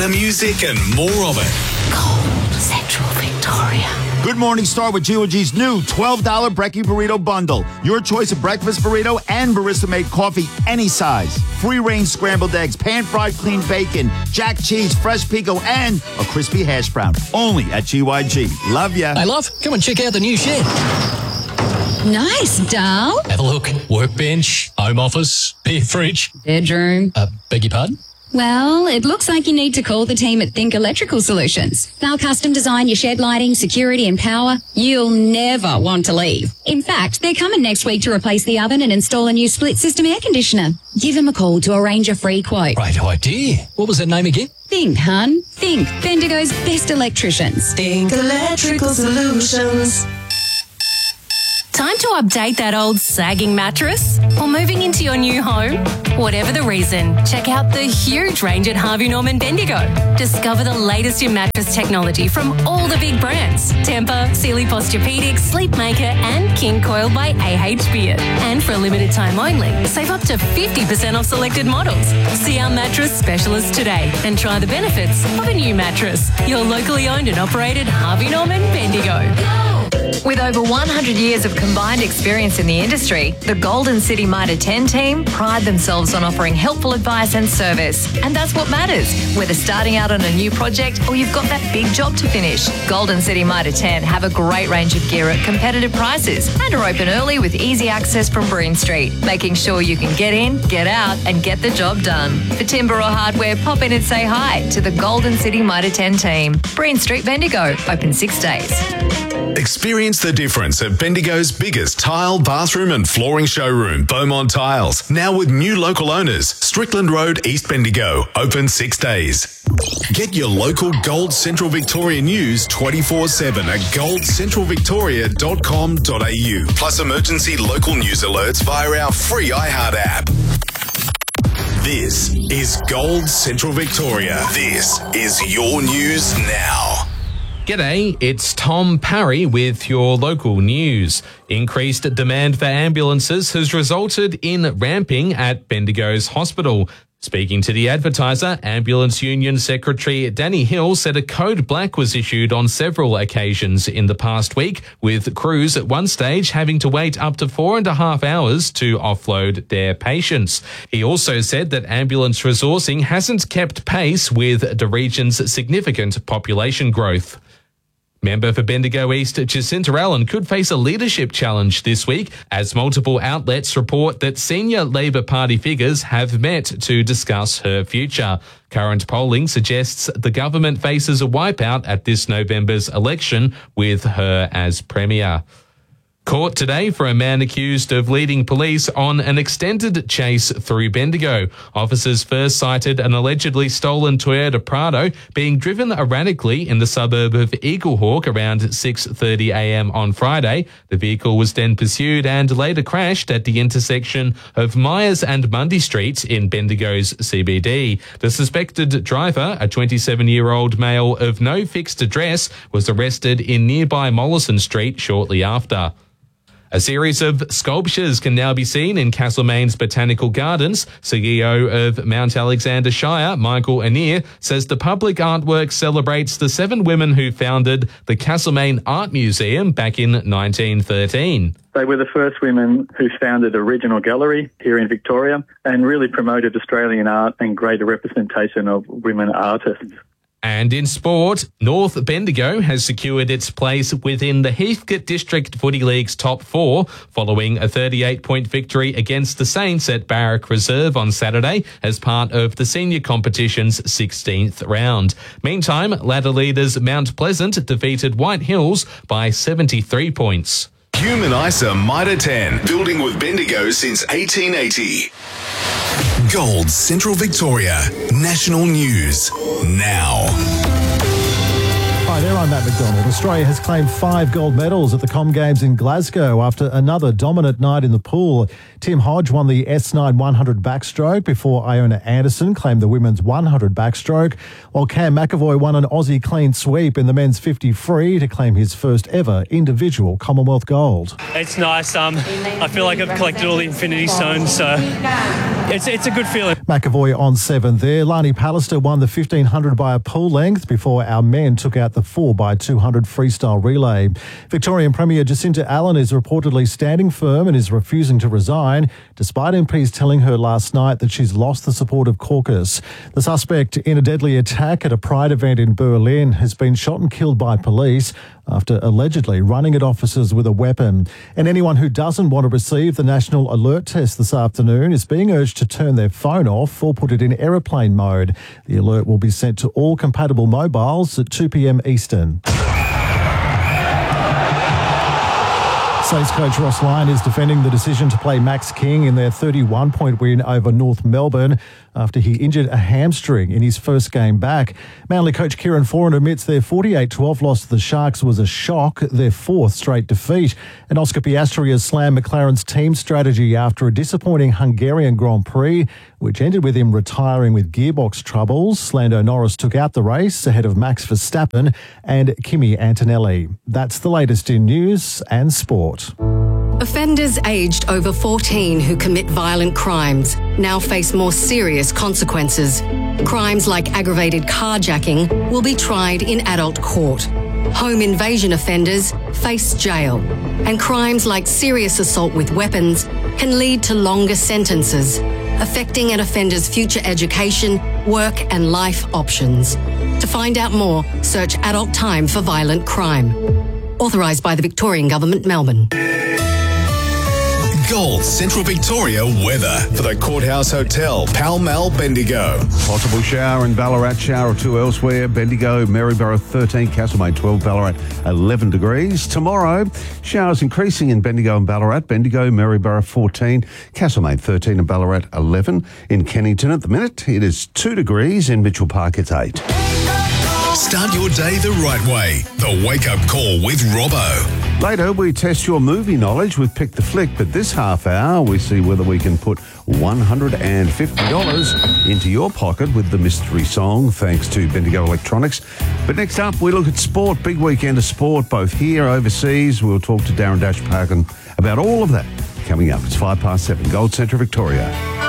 Better music and more of it. Gold Central Victoria. Good Morning Star with G.O.G's new $12 Brekkie Burrito Bundle. Your choice of breakfast burrito and barista-made coffee, any size. Free-range scrambled eggs, pan-fried clean bacon, jack cheese, fresh pico, and a crispy hash brown. Only at GYG. Love ya. Hey, love, come and check out the new shed. Nice, Dal. Have a look. Workbench, home office, beer fridge. Bedroom. Beg your pardon? Well, it looks like you need to call the team at Think Electrical Solutions. They'll custom design your shed lighting, security and power. You'll never want to leave. In fact, they're coming next week to replace the oven and install a new split system air conditioner. Give them a call to arrange a free quote. Great idea. What was that name again? Think, hun. Think. Bendigo's best electricians. Think Electrical Solutions. Time to update that old sagging mattress? Or moving into your new home? Whatever the reason, check out the huge range at Harvey Norman Bendigo. Discover the latest in mattress technology from all the big brands. Tempur, Sealy Posturepedic, Sleepmaker and King Coil by AH Beard. And for a limited time only, save up to 50% off selected models. See our mattress specialist today and try the benefits of a new mattress. Your locally owned and operated Harvey Norman Bendigo. With over 100 years of combined experience in the industry, the Golden City Mitre 10 team pride themselves on offering helpful advice and service. And that's what matters, whether starting out on a new project or you've got that big job to finish. Golden City Mitre 10 have a great range of gear at competitive prices and are open early with easy access from Breen Street, making sure you can get in, get out and get the job done. For timber or hardware, pop in and say hi to the Golden City Mitre 10 team. Breen Street, Bendigo, open 6 days. Experience the difference at Bendigo's biggest tile, bathroom and flooring showroom, Beaumont Tiles. Now with new local owners, Strickland Road, East Bendigo, open 6 days. Get your local Gold Central Victoria news 24/7 at goldcentralvictoria.com.au. Plus emergency local news alerts via our free iHeart app. This is Gold Central Victoria. This is your news now. G'day, it's Tom Parry with your local news. Increased demand for ambulances has resulted in ramping at Bendigo's hospital. Speaking to The Advertiser, Ambulance Union Secretary Danny Hill said a code black was issued on several occasions in the past week, with crews at one stage having to wait up to 4.5 hours to offload their patients. He also said that ambulance resourcing hasn't kept pace with the region's significant population growth. Member for Bendigo East, Jacinta Allen, could face a leadership challenge this week as multiple outlets report that senior Labor Party figures have met to discuss her future. Current polling suggests the government faces a wipeout at this November's election with her as Premier. Court today for a man accused of leading police on an extended chase through Bendigo. Officers first cited an allegedly stolen Toyota Prado being driven erratically in the suburb of Eaglehawk around 6:30 a.m. on Friday. The vehicle was then pursued and later crashed at the intersection of Myers and Mundy Streets in Bendigo's CBD. The suspected driver, a 27-year-old male of no fixed address, was arrested in nearby Mollison Street shortly after. A series of sculptures can now be seen in Castlemaine's Botanical Gardens. CEO of Mount Alexander Shire, Michael Anir, says the public artwork celebrates the 7 women who founded the Castlemaine Art Museum back in 1913. They were the first women who founded a regional gallery here in Victoria and really promoted Australian art and greater representation of women artists. And in sport, North Bendigo has secured its place within the Heathcote District Footy League's top 4 following a 38-point victory against the Saints at Barrack Reserve on Saturday as part of the senior competition's 16th round. Meantime, ladder leaders Mount Pleasant defeated White Hills by 73 points. Human ISA Mitre 10, building with Bendigo since 1880. Gold Central Victoria, national news now. Hi there, I'm Matt McDonald. Australia has claimed 5 gold medals at the Com Games in Glasgow after another dominant night in the pool. Tim Hodge won the S9 100 backstroke before Iona Anderson claimed the women's 100 backstroke, while Cam McAvoy won an Aussie clean sweep in the men's 50 free to claim his first ever individual Commonwealth gold. It's nice. I feel like I've collected all the Infinity Stones, so it's a good feeling. McAvoy on 7 there. Lani Pallister won the 1500 by a pool length before our men took out the 4x200 freestyle relay. Victorian Premier Jacinta Allen is reportedly standing firm and is refusing to resign, despite MPs telling her last night that she's lost the support of caucus. The suspect in a deadly attack at a Pride event in Berlin has been shot and killed by police after allegedly running at officers with a weapon. And anyone who doesn't want to receive the National Alert Test this afternoon is being urged to turn their phone off or put it in aeroplane mode. The alert will be sent to all compatible mobiles at 2 p.m. Eastern. Saints coach Ross Lyon is defending the decision to play Max King in their 31-point win over North Melbourne after he injured a hamstring in his first game back. Manly coach Kieran Foran admits their 48-12 loss to the Sharks was a shock, their 4th straight defeat. And Oscar Piastri has slammed McLaren's team strategy after a disappointing Hungarian Grand Prix, which ended with him retiring with gearbox troubles. Lando Norris took out the race ahead of Max Verstappen and Kimi Antonelli. That's the latest in news and sport. Offenders aged over 14 who commit violent crimes now face more serious consequences. Crimes like aggravated carjacking will be tried in adult court. Home invasion offenders face jail. And crimes like serious assault with weapons can lead to longer sentences, affecting an offender's future education, work and life options. To find out more, search Adult Time for Violent Crime. Authorised by the Victorian Government, Melbourne. Gold Central Victoria weather for the Courthouse Hotel, Pall Mall, Bendigo. Possible shower in Ballarat, shower or two elsewhere. Bendigo, Maryborough 13, Castlemaine 12, Ballarat 11 degrees. Tomorrow, showers increasing in Bendigo and Ballarat. Bendigo, Maryborough 14, Castlemaine 13 and Ballarat 11. In Kennington at the minute, it is 2 degrees. In Mitchell Park, it's 8. Start your day the right way. The Wake Up Call with Robbo. Later, we test your movie knowledge with Pick the Flick, but this half hour, we see whether we can put $150 into your pocket with the mystery song, thanks to Bendigo Electronics. But next up, we look at sport. Big weekend of sport, both here, overseas. We'll talk to Darren Dash-Parkin about all of that coming up. It's 7:05, Gold Central Victoria.